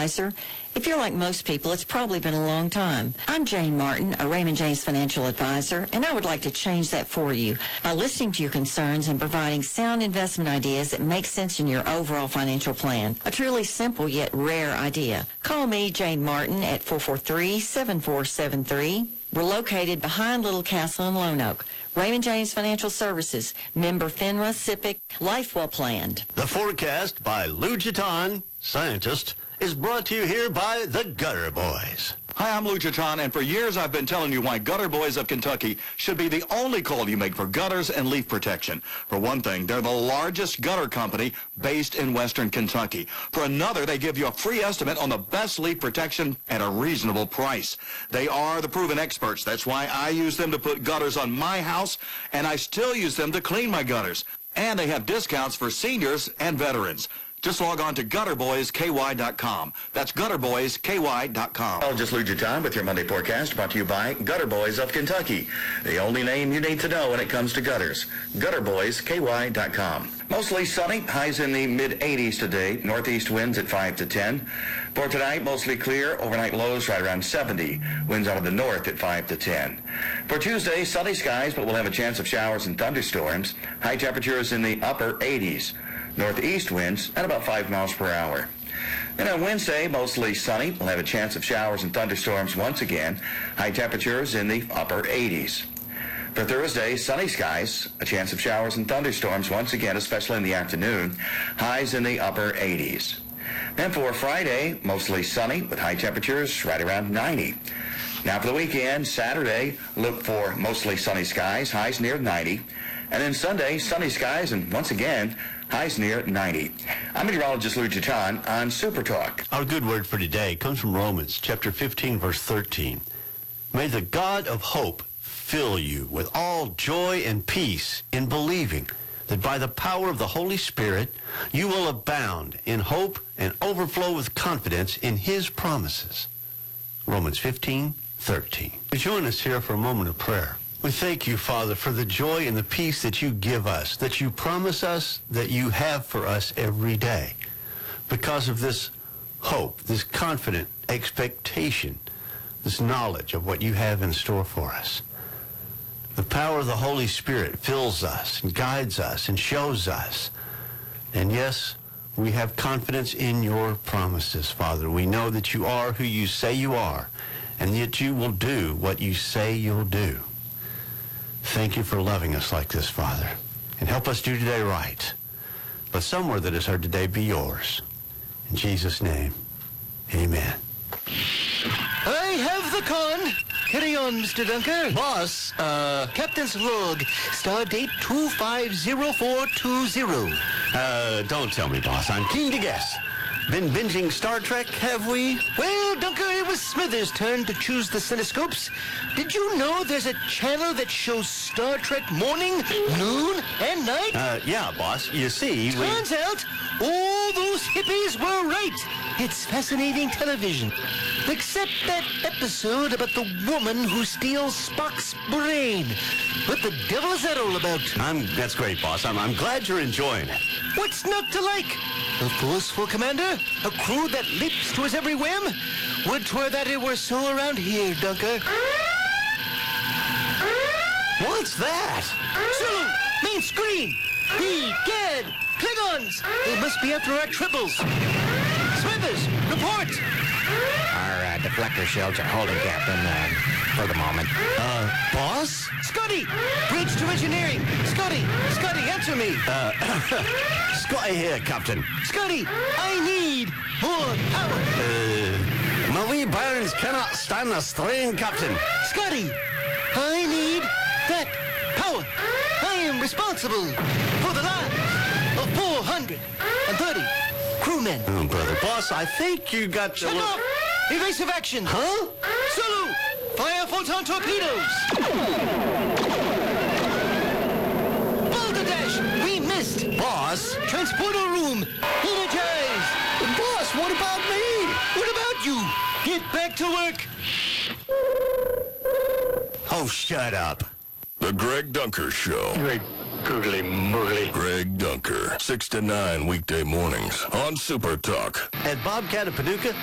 advisor? If you're like most people, it's probably been a long time. I'm Jane Martin, a Raymond James financial advisor, and I would like to change that for you by listening to your concerns and providing sound investment ideas that make sense in your overall financial plan. A truly simple yet rare idea. Call me, Jane Martin, at 443-7473. We're located behind Little Castle in Lone Oak. Raymond James Financial Services, member FINRA, SIPC, Life Well Planned. The forecast by Lou Chiton, scientist, is brought to you here by the Gutter Boys. Hi, I'm Lou Chiton, and for years I've been telling you why Gutter Boys of Kentucky should be the only call you make for gutters and leaf protection. For one thing, they're the largest gutter company based in western Kentucky. For another, they give you a free estimate on the best leaf protection at a reasonable price. They are the proven experts. That's why I use them to put gutters on my house, and I still use them to clean my gutters. And they have discounts for seniors and veterans. Just log on to gutterboysky.com. That's gutterboysky.com. Well, just Lou Chiton with your Monday forecast brought to you by Gutter Boys of Kentucky. The only name you need to know when it comes to gutters. Gutterboysky.com. Mostly sunny, highs in the mid-80s today. Northeast winds at 5 to 10. For tonight, mostly clear. Overnight lows right around 70. Winds out of the north at 5 to 10. For Tuesday, sunny skies, but we'll have a chance of showers and thunderstorms. High temperatures in the upper 80s. Northeast winds at about 5 miles per hour. Then on Wednesday, mostly sunny. We'll have a chance of showers and thunderstorms once again. High temperatures in the upper 80s. For Thursday, sunny skies. A chance of showers and thunderstorms once again, especially in the afternoon. Highs in the upper 80s. Then for Friday, mostly sunny with high temperatures right around 90. Now for the weekend, Saturday, look for mostly sunny skies. Highs near 90. And then Sunday, sunny skies and once again, highs near 90. I'm meteorologist Lou Chiton on Super Talk. Our good word for today comes from Romans chapter 15, verse 13. May the God of hope fill you with all joy and peace in believing that by the power of the Holy Spirit you will abound in hope and overflow with confidence in his promises. Romans 15:13. Join us here for a moment of prayer. We thank you, Father, for the joy and the peace that you give us, that you promise us, that you have for us every day. Because of this hope, this confident expectation, this knowledge of what you have in store for us. The power of the Holy Spirit fills us and guides us and shows us. And yes, we have confidence in your promises, Father. We know that you are who you say you are, and that you will do what you say you'll do. Thank you for loving us like this, Father. And help us do today right. Let somewhere that is heard today be yours. In Jesus' name, amen. I have the con. Carry on, Mr. Dunker. Boss, Captain's log, star date 250420. don't tell me, boss. I'm keen to guess. Been binging Star Trek, have we? Well, Dunker, it was Smithers' turn to choose the cinescopes. Did you know there's a channel that shows Star Trek morning, noon, and night? Yeah, boss. You see, Turns out, all those hippies were right. It's fascinating television. Except that episode about the woman who steals Spock's brain. What the devil's that all about? That's great, boss. I'm glad you're enjoying it. What's not to like? A forceful commander? A crew that leaps to his every whim? Would 'twere that it were so around here, Dunker. What's that? Zulu! Main screen! Begad! Klingons! They must be after our triples. Smithers, report! Our deflector shields are holding, Captain, for the moment. Boss? Scotty! Bridge to engineering! Scotty, answer me! Scotty here, Captain. Scotty, I need more power! My wee bones cannot stand the strain, Captain. Scotty, I need that power! I am responsible for the lives of 430 crewmen. Oh, brother. Boss, I think you got Shut off! Evasive action! Huh? Zulu! Fire photon torpedoes! Balderdash! We missed! Boss? Transporter room! Energized! Boss, what about me? What about you? Get back to work! Oh, shut up. The Greg Dunker Show. Great googly moogly. Greg Dunker, 6 to 9 weekday mornings on Super Talk. At Bobcat of Paducah,